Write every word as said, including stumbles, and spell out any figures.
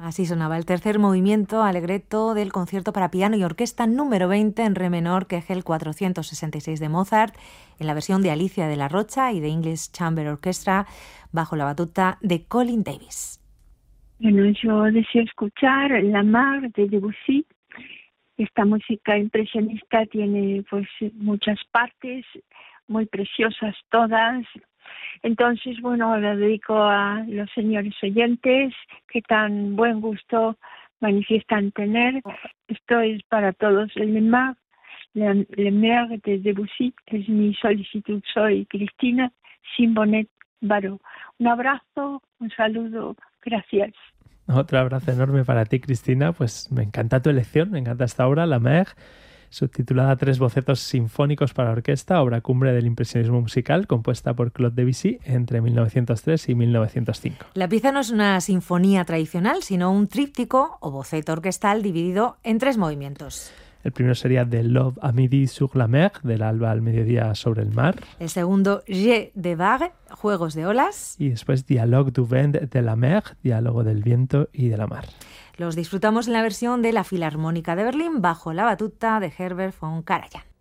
Así sonaba el tercer movimiento allegretto del concierto para piano y orquesta número veinte en re menor, que es el cuatrocientos sesenta y seis de Mozart, en la versión de Alicia de la Rocha y de English Chamber Orchestra, bajo la batuta de Colin Davis. Bueno, yo deseo escuchar La Mar de Debussy. Esta música impresionista tiene pues muchas partes, muy preciosas todas. Entonces, bueno, lo dedico a los señores oyentes que tan buen gusto manifiestan tener. Esto es para todos. El Le Mar, Le, Le Mar de Debussy es mi solicitud. Soy Cristina Simbonet Baró. Un abrazo, un saludo, gracias. Otro abrazo enorme para ti, Cristina. Pues me encanta tu elección, me encanta esta obra, La Mer, subtitulada Tres bocetos sinfónicos para orquesta, obra cumbre del impresionismo musical, compuesta por Claude Debussy entre mil novecientos tres y mil novecientos cinco. La pieza no es una sinfonía tradicional, sino un tríptico o boceto orquestal dividido en tres movimientos. El primero sería de L'aube à midi sur la mer, del alba al mediodía sobre el mar. El segundo, Jeux de vagues, juegos de olas. Y después Dialogue du vent de la mer, diálogo del viento y de la mar. Los disfrutamos en la versión de la Filarmónica de Berlín bajo la batuta de Herbert von Karajan.